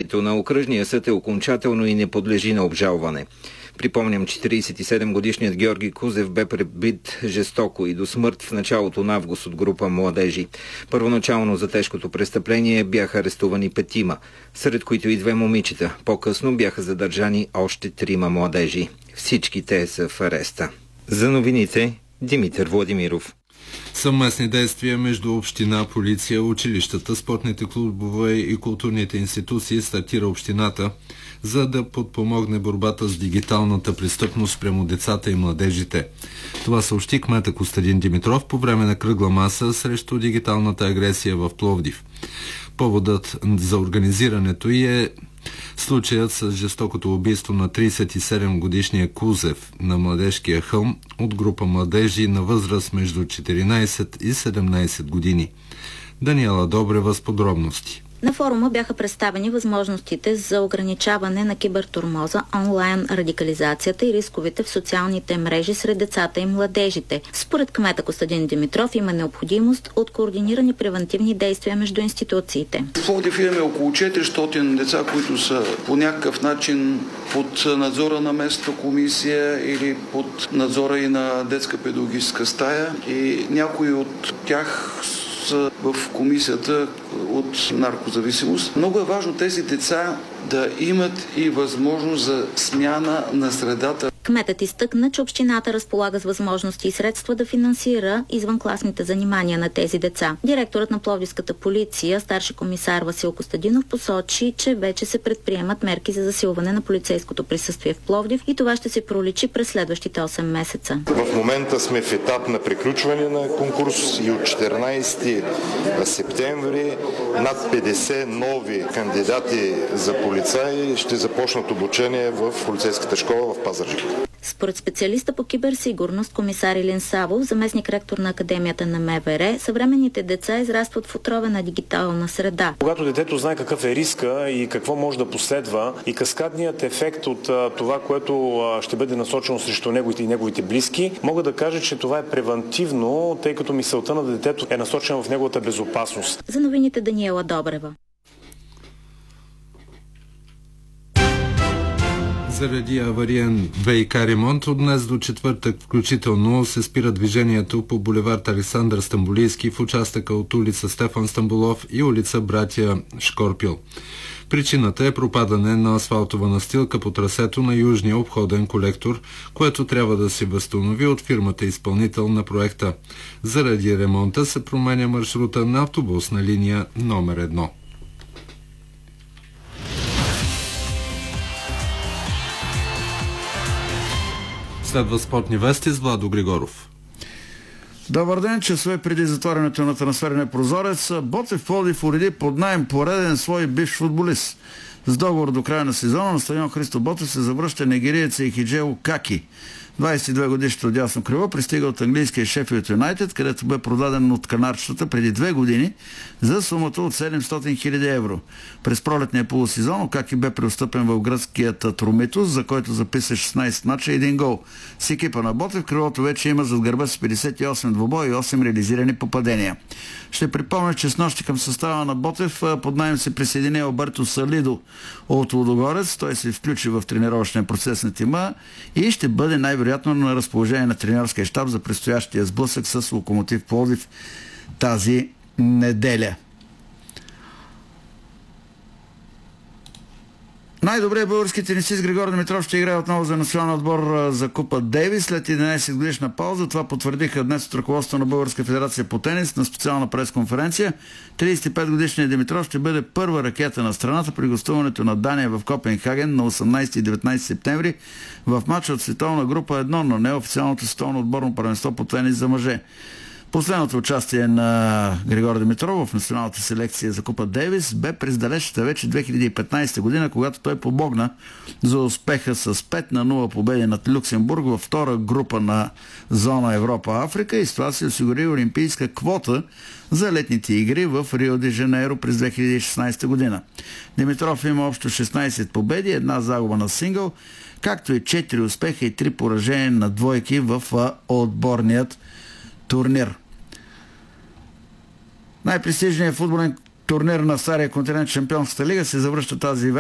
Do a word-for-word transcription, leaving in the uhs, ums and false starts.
решението на окръжния съд е окончателно и не подлежи на обжалване. Припомням, че тридесет и седем годишният Георги Кузев бе пребит жестоко и до смърт в началото на август от група младежи. Първоначално за тежкото престъпление бяха арестувани петима, сред които и две момичета. По-късно бяха задържани още трима младежи. Всички те са в ареста. За новините Димитър Владимиров. Съвместни действия между община, полиция, училищата, спортните клубове и културните институции стартира общината, за да подпомогне борбата с дигиталната престъпност прямо децата и младежите. Това съобщи кмета Костадин Димитров по време на кръгла маса срещу дигиталната агресия в Пловдив. Поводът за организирането й е случаят с жестокото убийство на тридесет и седем годишния Кузев на Младежкия хълм от група младежи на възраст между четиринайсет и седемнайсет години. Даниела Добрева с подробности. На форума бяха представени възможностите за ограничаване на кибертурмоза, онлайн радикализацията и рисковете в социалните мрежи сред децата и младежите. Според кмета Костадин Димитров има необходимост от координирани превентивни действия между институциите. В Пловдив имаме около четиристотин деца, които са по някакъв начин под надзора на местната комисия или под надзора и на детска педагогическа стая, и някои от тях в комисията от наркозависимост. Много е важно тези деца да имат и възможност за смяна на средата. Кметът изтъкна, че общината разполага с възможности и средства да финансира извънкласните занимания на тези деца. Директорът на Пловдивската полиция, старши комисар Васил Костадинов, посочи, че вече се предприемат мерки за засилване на полицейското присъствие в Пловдив и това ще се проличи през следващите осем месеца. В момента сме в етап на приключване на конкурс и от четиринайсети септември над петдесет нови кандидати за полицаи ще започнат обучение в полицейската школа в Пазарджик. Според специалиста по киберсигурност комисар Илин Савов, заместник ректор на Академията на МВР, съвременните деца израстват в отровена дигитална среда. Когато детето знае какъв е риска и какво може да последва и каскадният ефект от а, това, което а, ще бъде насочено срещу неговите и неговите близки, мога да кажа, че това е превантивно, тъй като мисълта на детето е насочена в неговата безопасност. За новините Даниела Добрева. Заради авариен ВиК ремонт от днес до четвъртък включително се спира движението по булевард Александър Стамболийски в участъка от улица Стефан Стамболов и улица Братя Шкорпил. Причината е пропадане на асфалтова настилка по трасето на южния обходен колектор, което трябва да се възстанови от фирмата изпълнител на проекта. Заради ремонта се променя маршрута на автобусна линия номер едно. Следва спортни вести с Владо Григоров. Добър ден, часове преди затварянето на трансферния прозорец, Ботев Пловдив уреди под наем пореден свой бивш футболист. С договор до края на сезона на стадион Христо Ботев се завръща нигериеца Ихиджело Каки. двайсет и две годишното дясно криво пристига от английския Шеффилд Юнайтед, където бе продаден от канарчетата преди две години за сумата от седемстотин хиляди евро. През пролетния полусезон Каки бе преотстъпен в гръцкият Тромитус, за който записа шестнайсет мача и един гол. С екипа на Ботев крилото вече има зад гърба с петдесет и осем двубоя и осем реализирани попадения. Ще припомня, че с нощи към състава на Ботев под наем се присъедини Алберто Салидо от Лудогорец. Той се включи в тренировъчния процес на тима и ще бъде най-вероятно на разположение на тренерския щаб за предстоящия сблъсък с Локомотив Пловдив тази неделя. Най-добрият български тенисист Григор Димитров ще играе отново за националния отбор за Купа Дейвис след единайсет годишна пауза. Това потвърдиха днес от ръководството на Българска федерация по тенис на специална пресконференция. трийсет и пет годишният Димитров ще бъде първа ракета на страната при гостуването на Дания в Копенхаген на осемнайсети и деветнайсети септември в матча от световна група едно на неофициалното световно отборно първенство по тенис за мъже. Последното участие на Григор Димитров в националната селекция за Купа Дейвис бе през далечната вече две хиляди и петнайсета година, когато той помогна за успеха с пет на нула победи над Люксембург във втора група на зона Европа-Африка и с това се осигури олимпийска квота за летните игри в Рио де Жанейро през две хиляди и шестнайсета година. Димитров има общо шестнайсет победи, една загуба на сингъл, както и четири успеха и три поражения на двойки в отборният турнир. Най-престижният футболен турнир на Стария континент, Шампионската лига, се завръща тази